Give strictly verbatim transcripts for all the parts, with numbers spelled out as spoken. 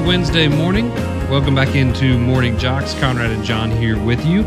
Wednesday morning. Welcome back into Morning Jocks. Conrad and John here with you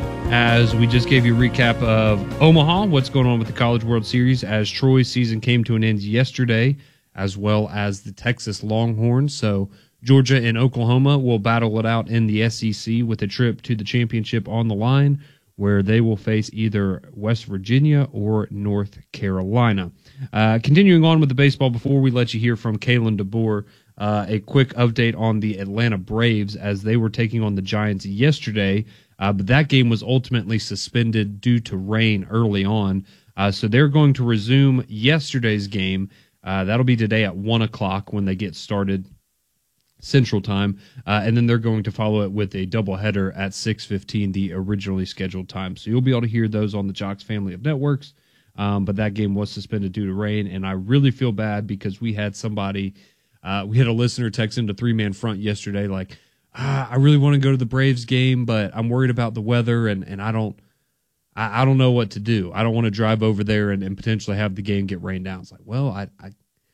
as we just gave you a recap of Omaha, what's going on with the College World Series as Troy's season came to an end yesterday, as well as the Texas Longhorns. So Georgia and Oklahoma will battle it out in the S E C with a trip to the championship on the line, where they will face either West Virginia or North Carolina. Uh, continuing on with the baseball, before we let you hear from Kalen DeBoer, uh, a quick update on the Atlanta Braves as they were taking on the Giants yesterday, uh, but that game was ultimately suspended due to rain early on. Uh, so they're going to resume yesterday's game. Uh, that'll be today at one o'clock when they get started Central Time, uh, and then they're going to follow it with a doubleheader at six fifteen, the originally scheduled time. So you'll be able to hear those on the Jocks family of networks, um, but that game was suspended due to rain, and I really feel bad because we had somebody, uh, we had a listener text into three-man front yesterday like, ah, I really want to go to the Braves game, but I'm worried about the weather, and, and I don't I, I don't know what to do. I don't want to drive over there and, and potentially have the game get rained out. It's like, well, I, I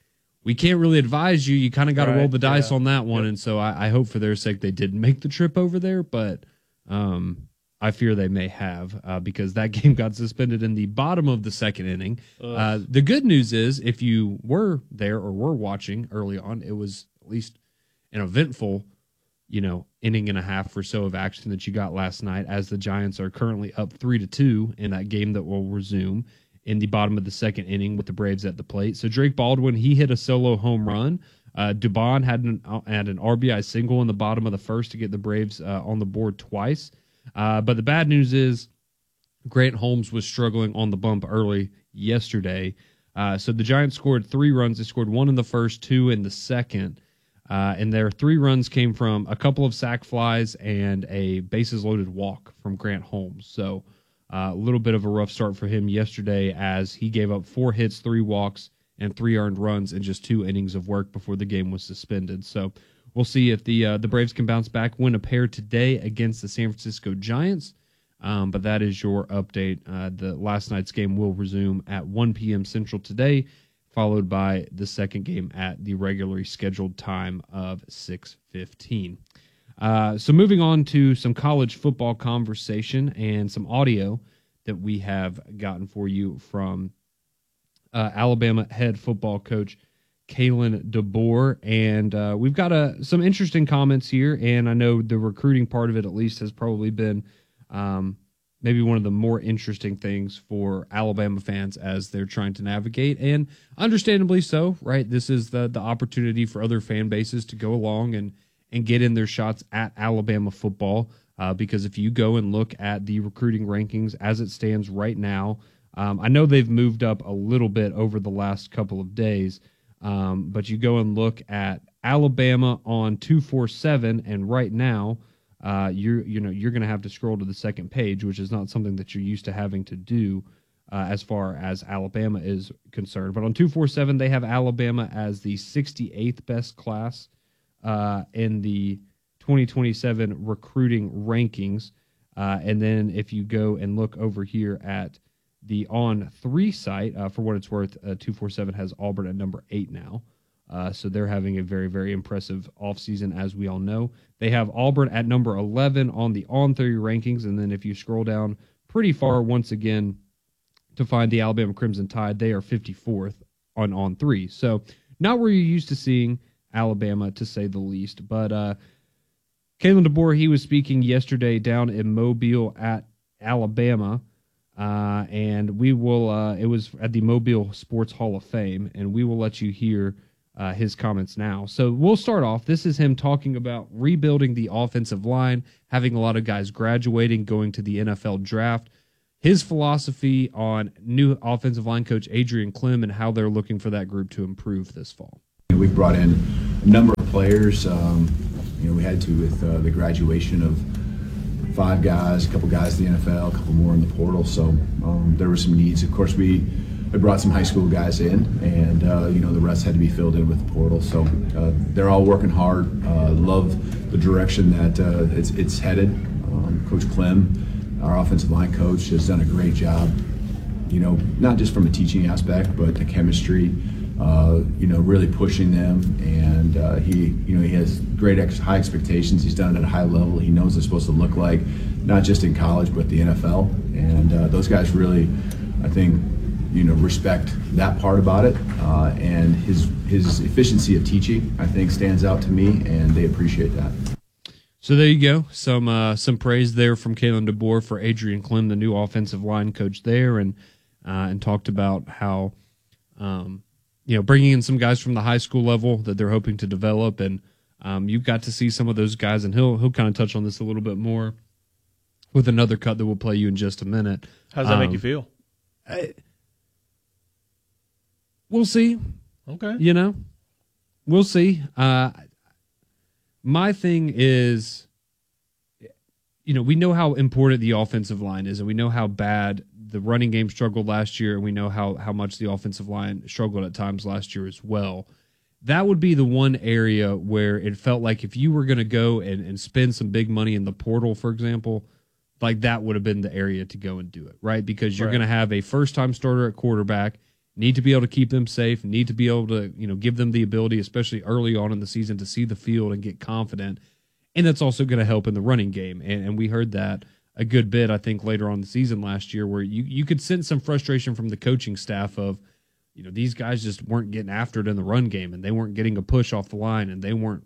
we can't really advise you. You kind of got to right, roll the dice yeah. on that one. Yep. And so I, I hope for their sake they didn't make the trip over there, but um, I fear they may have uh, because that game got suspended in the bottom of the second inning. Uh, the good news is if you were there or were watching early on, it was at least an eventful, you know, inning and a half or so of action that you got last night, as the Giants are currently up three to two in that game that will resume in the bottom of the second inning with the Braves at the plate. So Drake Baldwin, he hit a solo home run. Uh, Dubon had an, uh, had an R B I single in the bottom of the first to get the Braves uh, on the board twice. Uh, but the bad news is Grant Holmes was struggling on the bump early yesterday. Uh, so the Giants scored three runs. They scored one in the first, two in the second. Uh, and their three runs came from a couple of sac flies and a bases-loaded walk from Grant Holmes. So Uh, a little bit of a rough start for him yesterday as he gave up four hits, three walks, and three earned runs in just two innings of work before the game was suspended. So we'll see if the uh, the Braves can bounce back, win a pair today against the San Francisco Giants. Um, but that is your update. Uh, the last night's game will resume at one p.m. Central today, followed by the second game at the regularly scheduled time of six fifteen. Uh, so moving on to some college football conversation and some audio that we have gotten for you from uh, Alabama head football coach Kalen DeBoer. And uh, we've got uh, some interesting comments here, and I know the recruiting part of it at least has probably been um, maybe one of the more interesting things for Alabama fans as they're trying to navigate, and understandably so, right? This is the the opportunity for other fan bases to go along and and get in their shots at Alabama football, uh, because if you go and look at the recruiting rankings as it stands right now, um, I know they've moved up a little bit over the last couple of days, um, but you go and look at Alabama on two forty-seven, and right now, uh, you're you know you're going to have to scroll to the second page, which is not something that you're used to having to do uh, as far as Alabama is concerned. But on two forty-seven, they have Alabama as the sixty-eighth best class Uh, in the twenty twenty-seven recruiting rankings. Uh, and then if you go and look over here at the On three site, uh, for what it's worth, uh, two forty-seven has Auburn at number eight now. Uh, so they're having a very, very impressive offseason, as we all know. They have Auburn at number eleven on the On three rankings. And then if you scroll down pretty far once again to find the Alabama Crimson Tide, they are fifty-fourth on On three. So not where you're used to seeing Alabama, to say the least. But uh, Kalen DeBoer, he was speaking yesterday down in Mobile at Alabama, uh, and we will. Uh, it was at the Mobile Sports Hall of Fame, and we will let you hear uh, his comments now. So we'll start off. This is him talking about rebuilding the offensive line, having a lot of guys graduating, going to the N F L draft. His philosophy on new offensive line coach Adrian Klemm and how they're looking for that group to improve this fall. We've brought in a number of players. Um, you know, we had to with uh, the graduation of five guys, a couple guys in the N F L, a couple more in the portal. So um, there were some needs. Of course, we, we brought some high school guys in, and uh, you know the rest had to be filled in with the portal. So uh, they're all working hard. Uh, love the direction that uh, it's it's headed. Um, Coach Klemm, our offensive line coach, has done a great job. You know, not just from a teaching aspect, but the chemistry. uh, you know, really pushing them. And uh, he, you know, he has great ex- high expectations. He's done it at a high level. He knows what it's supposed to look like, not just in college, but the N F L. And uh, those guys really, I think, you know, respect that part about it. Uh, and his his efficiency of teaching, I think, stands out to me, and they appreciate that. So there you go. Some uh, some praise there from Kalen DeBoer for Adrian Klemm, the new offensive line coach there, and uh, and talked about how, um, you know, bringing in some guys from the high school level that they're hoping to develop, and um, you've got to see some of those guys, and he'll he'll kind of touch on this a little bit more with another cut that we'll play you in just a minute. How does that um, make you feel? I, we'll see. Okay. You know, we'll see. Uh, my thing is, you know, we know how important the offensive line is, and we know how bad the running game struggled last year, and we know how, how much the offensive line struggled at times last year as well. That would be the one area where it felt like if you were going to go and, and spend some big money in the portal, for example, like that would have been the area to go and do it, right? Because you're Right. going to have a first-time starter at quarterback, need to be able to keep them safe, need to be able to, you know, give them the ability, especially early on in the season, to see the field and get confident. And that's also going to help in the running game. And, and we heard that a good bit, I think, later on in the season last year, where you, you could sense some frustration from the coaching staff of, you know, these guys just weren't getting after it in the run game, and they weren't getting a push off the line, and they weren't.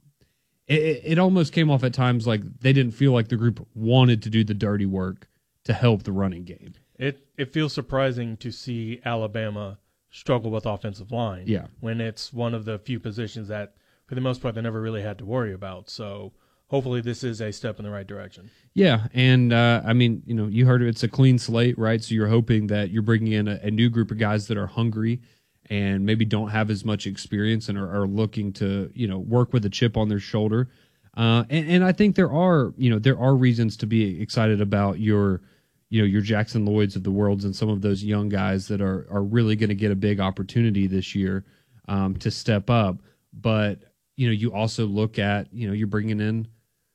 It, it almost came off at times like they didn't feel like the group wanted to do the dirty work to help the running game. It it feels surprising to see Alabama struggle with offensive line. Yeah. When it's one of the few positions that, for the most part, they never really had to worry about. So hopefully this is a step in the right direction. Yeah, and uh, I mean, you know, you heard it, it's a clean slate, right? So you're hoping that you're bringing in a, a new group of guys that are hungry and maybe don't have as much experience and are, are looking to, you know, work with a chip on their shoulder. Uh, and, and I think there are, you know, there are reasons to be excited about your, you know, your Jackson Lloyds of the worlds and some of those young guys that are are really going to get a big opportunity this year um, to step up. But, you know, you also look at, you know, you're bringing in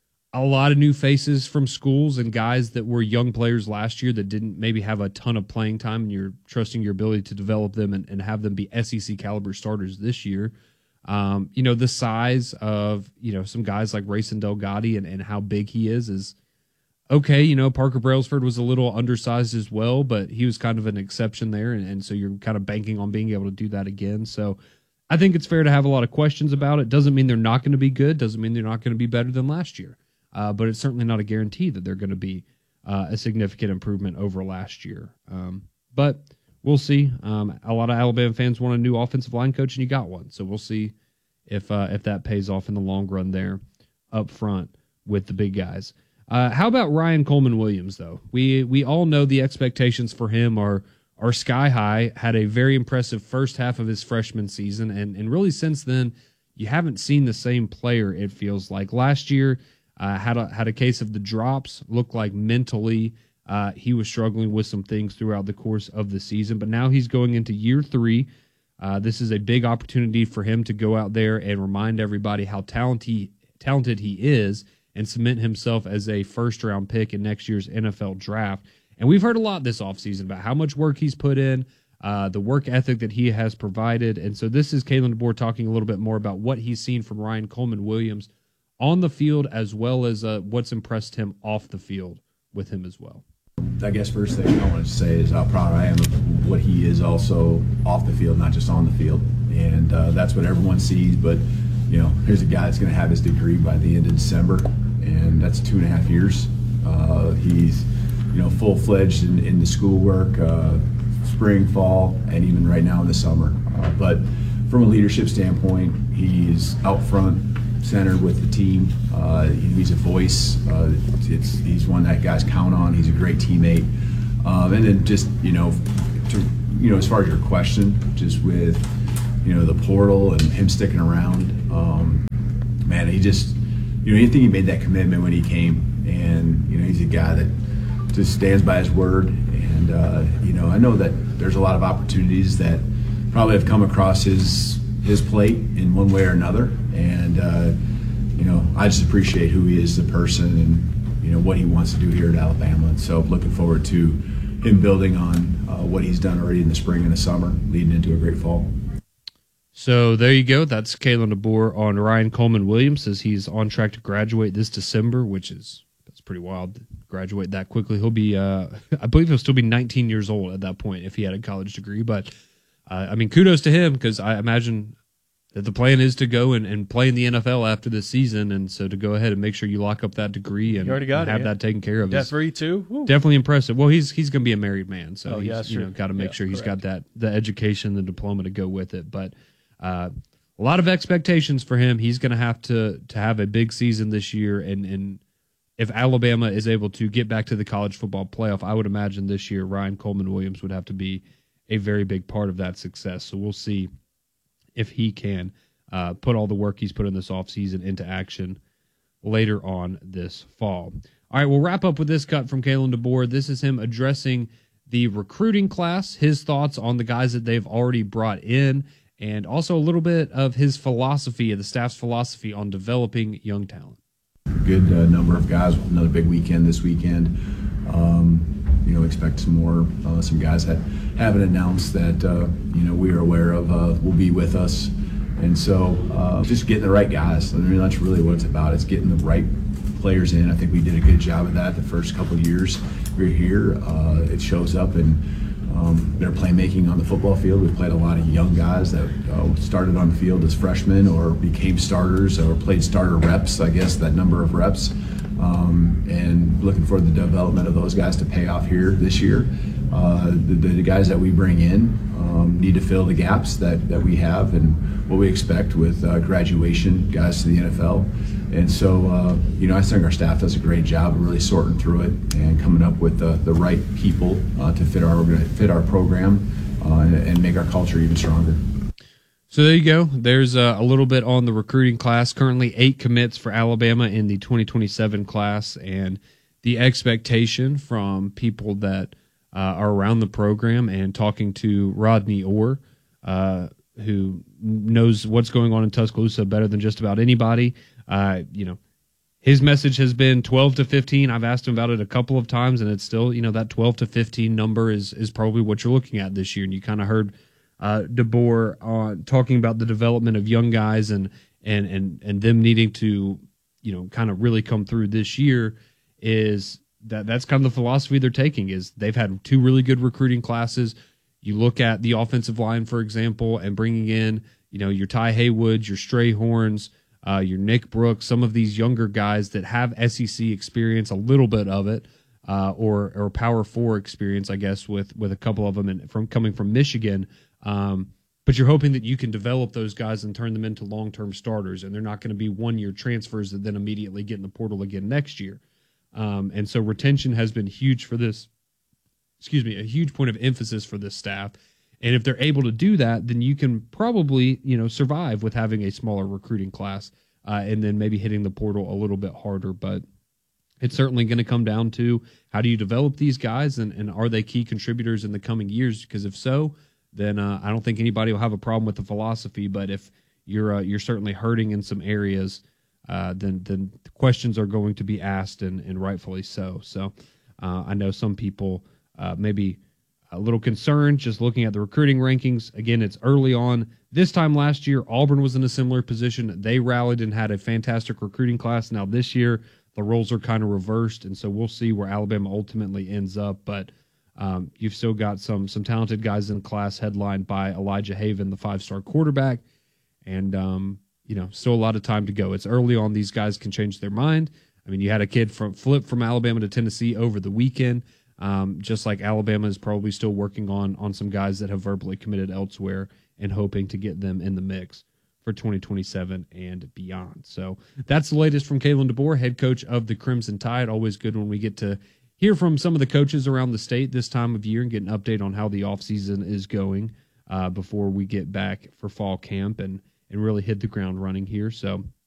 a lot of new faces from schools and guys that were young players last year that didn't maybe have a ton of playing time, and you're trusting your ability to develop them and, and have them be S E C caliber starters this year. Um, you know, the size of, you know, some guys like Rayson Delgatti and, and how big he is is okay. You know, Parker Brailsford was a little undersized as well, but he was kind of an exception there. And, and so you're kind of banking on being able to do that again. So I think it's fair to have a lot of questions about it. Doesn't mean they're not going to be good. Doesn't mean they're not going to be better than last year. Uh, but it's certainly not a guarantee that they're going to be uh, a significant improvement over last year. Um, but we'll see. Um, a lot of Alabama fans want a new offensive line coach, and you got one. So we'll see if uh, if that pays off in the long run there up front with the big guys. Uh, how about Ryan Coleman Williams, though? We we all know the expectations for him are are sky high. Had a very impressive first half of his freshman season, and and really since then, you haven't seen the same player, it feels like. Last year, uh, had a had a case of the drops. Looked like mentally uh, he was struggling with some things throughout the course of the season. But now he's going into year three. Uh, this is a big opportunity for him to go out there and remind everybody how talented he, talented he is, and cement himself as a first-round pick in next year's N F L draft. And we've heard a lot this offseason about how much work he's put in, uh, the work ethic that he has provided. And so this is Kalen DeBoer talking a little bit more about what he's seen from Ryan Coleman Williams on the field, as well as uh, what's impressed him off the field with him as well. I guess first thing I want to say is how proud I am of what he is also off the field, not just on the field. And uh, that's what everyone sees. But, you know, here's a guy that's going to have his degree by the end of December, and that's two and a half years. Uh, he's, you know, full-fledged in, in the schoolwork, uh, spring, fall, and even right now in the summer. Uh, but from a leadership standpoint, he's out front, centered with the team. Uh, he's a voice. Uh, it's, he's one that guys count on. He's a great teammate. Um, and then just, you know, to, you know, as far as your question, just with, you know, the portal and him sticking around, um, man, he just, you know, I think he made that commitment when he came. And, you know, he's a guy that just stands by his word. And, uh, you know, I know that there's a lot of opportunities that probably have come across his his plate in one way or another. And, uh, you know, I just appreciate who he is as a person and, you know, what he wants to do here at Alabama. And so looking forward to him building on uh, what he's done already in the spring and the summer, leading into a great fall. So there you go. That's Kalen DeBoer on Ryan Coleman Williams. Says he's on track to graduate this December, which is that's pretty wild. Graduate that quickly. He'll be, uh, I believe, he'll still be nineteen years old at that point if he had a college degree. But uh, I mean, kudos to him because I imagine that the plan is to go and, and play in the N F L after this season, and so to go ahead and make sure you lock up that degree and, already got and it, have yeah. that taken care of. Death free too. Woo. Definitely impressive. Well, he's he's going to be a married man, so Oh, he's yeah, that's you know true. got to make Yeah, sure he's correct. got that the education, the diploma to go with it. But uh, a lot of expectations for him. He's going to have to to have a big season this year, and and if Alabama is able to get back to the college football playoff, I would imagine this year Ryan Coleman Williams would have to be a very big part of that success. So we'll see if he can uh, put all the work he's put in this offseason into action later on this fall. All right, we'll wrap up with this cut from Kalen DeBoer. This is him addressing the recruiting class, his thoughts on the guys that they've already brought in, and also a little bit of his philosophy, the staff's philosophy on developing young talent. Good uh, number of guys. Another big weekend this weekend. Um, you know, expect some more. Uh, some guys that haven't announced that uh, you know we are aware of uh, will be with us, and so uh, just getting the right guys. I mean, that's really what it's about. It's getting the right players in. I think we did a good job of that the first couple of years we were here. Uh, it shows up in um, their playmaking on the football field. We've played a lot of young guys that uh, started on the field as freshmen or became starters or played starter reps, I guess, that number of reps. Um, and looking for the development of those guys to pay off here this year. Uh, the, the guys that we bring in um, need to fill the gaps that, that we have and what we expect with uh, graduation guys to the N F L. And so, uh, you know, I think our staff does a great job of really sorting through it and coming up with the, the right people uh, to fit our fit our program uh, and, and make our culture even stronger. So there you go. There's uh, a little bit on the recruiting class. Currently eight commits for Alabama in the twenty twenty-seven class, and the expectation from people that uh, are around the program and talking to Rodney Orr, uh, who knows what's going on in Tuscaloosa better than just about anybody. Uh, you know, his message has been twelve to fifteen. I've asked him about it a couple of times, and it's still, you know, that twelve to fifteen number is is probably what you're looking at this year. And you kind of heard Uh, DeBoer uh, talking about the development of young guys and and and and them needing to, you know, kind of really come through this year. Is that that's kind of the philosophy they're taking? Is they've had two really good recruiting classes. You look at the offensive line, for example, and bringing in, you know, your Ty Haywoods, your Strayhorns, uh, your Nick Brooks, some of these younger guys that have S E C experience, a little bit of it, uh, or or Power Four experience, I guess, with with a couple of them, and from coming from Michigan. Um, but you're hoping that you can develop those guys and turn them into long-term starters, and they're not going to be one-year transfers that then immediately get in the portal again next year. Um, and so retention has been huge for this, excuse me, a huge point of emphasis for this staff. And if they're able to do that, then you can probably, you know, survive with having a smaller recruiting class uh, and then maybe hitting the portal a little bit harder. But it's certainly going to come down to how do you develop these guys, and, and are they key contributors in the coming years? Because if so, then uh, I don't think anybody will have a problem with the philosophy. But if you're uh, you're certainly hurting in some areas, uh, then then the questions are going to be asked, and, and rightfully so. So uh, I know some people uh, maybe a little concerned just looking at the recruiting rankings. Again, it's early on. This time last year, Auburn was in a similar position. They rallied and had a fantastic recruiting class. Now this year, the roles are kind of reversed, and so we'll see where Alabama ultimately ends up. But Um, you've still got some some talented guys in the class, headlined by Elijah Haven, the five-star quarterback, and um, you know, still a lot of time to go. It's early on; these guys can change their mind. I mean, you had a kid from flip from Alabama to Tennessee over the weekend, um, just like Alabama is probably still working on on some guys that have verbally committed elsewhere and hoping to get them in the mix for twenty twenty-seven and beyond. So that's the latest from Kalen DeBoer, head coach of the Crimson Tide. Always good when we get to hear from some of the coaches around the state this time of year and get an update on how the offseason is going uh, before we get back for fall camp and, and really hit the ground running here. So